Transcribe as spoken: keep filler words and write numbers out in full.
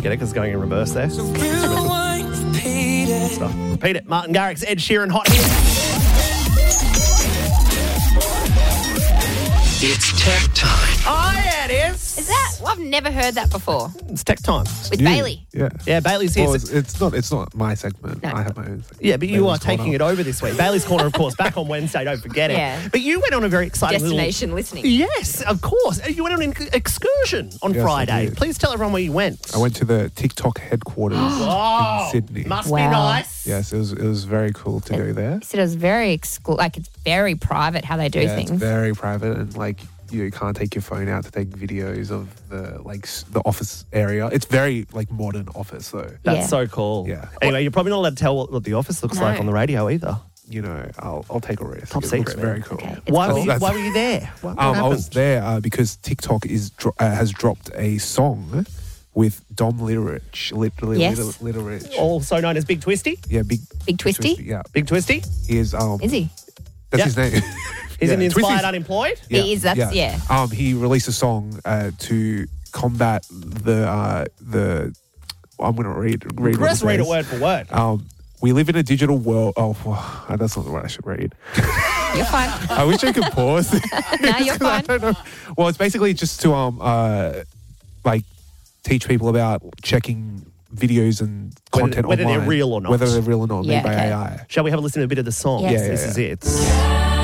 get it because it's going in reverse there. So repeat it. Stuff. Repeat it. Martin Garrix, Ed Sheeran, hot hit. It's tech time. Oh, yeah, it is. Is that? Well, I've never heard that before. It's tech time. With You- Bailey. Yeah. Yeah, Bailey's here. Well, So- it's, it's not. It's not my segment. No. I have my own segment. yeah, but you Bailey's are taking Corner. it over this week. Bailey's Corner, of course, back on Wednesday. Don't forget it. Yeah. But you went on a very exciting Destination little... listening. Yes, of course. You went on an excursion on Yes, I Friday. did. Please tell everyone where you went. I went to the TikTok headquarters Oh, in Sydney. must be Wow. nice. Yes, it was. It was very cool to go there. He said it was very exclu- like it's very private how they do Yeah, things. it's very private and like you can't take your phone out to take videos of the like s- the office area. It's very like modern office though. That's Yeah. so cool. Yeah. Anyway, you're probably not allowed to tell what, what the office looks No. like on the radio either. You know, I'll I'll take a risk. Top it secret, looks man. very cool. Okay. It's Why, cool. were you, That's- why were you there? What, what Um, I happened? was there uh, because TikTok is dro- uh, has dropped a song with Dom Litterich. Literally, Yes. Litter- Litterich. Also known as Big Twisty. Yeah, big Big Twisty? Yeah, Big Twisty. he is. Um, Is he? That's Yeah. his name. He's Yeah, an inspired Twisty's- unemployed. He is, that's- yeah. Um, he released a song uh, to combat the uh, the. I'm gonna read read. what Let's it read it says. word for word. Um, we live in a digital world. Oh, wow, that's not the word I should read. You're fine. I wish I could pause. No, you're I fine. don't know. Well, it's basically just to um uh like teach people about checking videos and Whether- content whether they're online, real or not. whether they're real or not, Yeah, made by okay. A I. Shall we have a listen to a bit of the song? Yes. Yeah, yeah, This yeah. is it.